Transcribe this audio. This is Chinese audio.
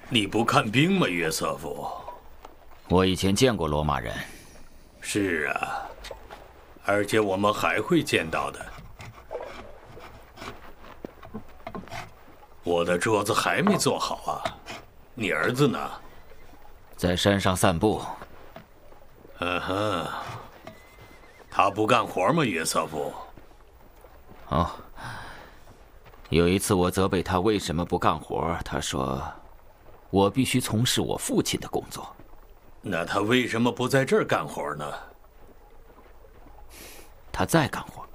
你不看兵吗，约瑟夫？ 我以前见过罗马人。 是啊，而且我们还会见到的。我的桌子还没做好啊，你儿子呢？ 在山上散步。 嗯哼，他不干活吗，约瑟夫？ 哦，有一次我责备他为什么不干活，他说：“我必须从事我父亲的工作。” 那他为什么不在这儿干活呢？ 他在干活。